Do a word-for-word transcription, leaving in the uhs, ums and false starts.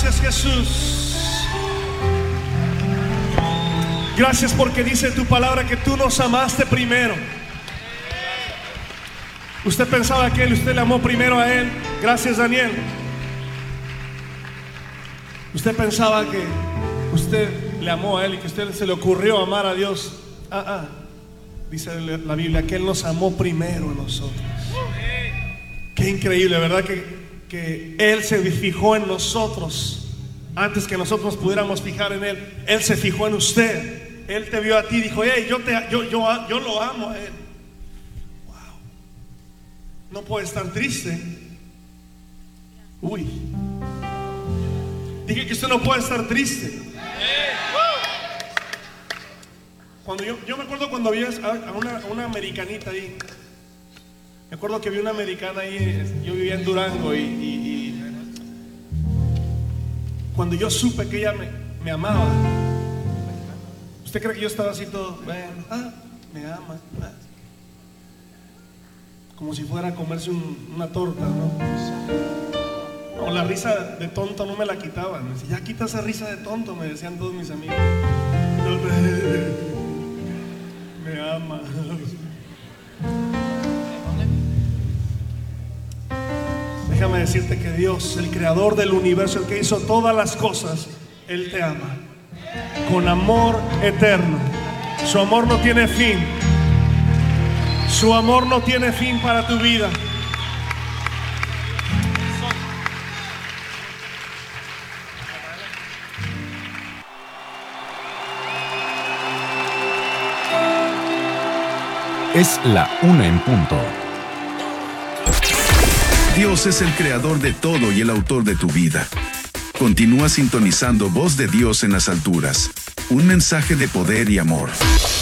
Gracias, Jesús. Gracias porque dice tu palabra que tú nos amaste primero. Usted pensaba que él, usted le amó primero a él. Gracias, Daniel. Usted pensaba que usted le amó a él y que a usted se le ocurrió amar a Dios. Ah, ah. Dice la Biblia que él nos amó primero a nosotros. Qué increíble, ¿verdad? Que, que él se fijó en nosotros antes que nosotros pudiéramos fijar en él. Él se fijó en usted. Él te vio a ti y dijo: hey, yo, te, yo, yo, yo lo amo a él. Wow. No puede estar triste. Uy. Dije que usted no puede estar triste. Cuando yo, yo me acuerdo cuando vi a una, a una americanita ahí. Me acuerdo que vi una americana ahí. Yo vivía en Durango y, y, y cuando yo supe que ella me, me amaba. ¿Usted cree que yo estaba así todo? Bueno, ah, me ama, ah. Como si fuera a comerse un, una torta, ¿no? O la risa de tonto no me la quitaban. Me decía: ya quita esa risa de tonto, me decían todos mis amigos. Me ama. Déjame decirte que Dios, el creador del universo, el que hizo todas las cosas, Él te ama con amor eterno. Su amor no tiene fin. Su amor no tiene fin para tu vida. Es la una en punto. Dios es el creador de todo y el autor de tu vida. Continúa sintonizando Voz de Dios en las alturas. Un mensaje de poder y amor.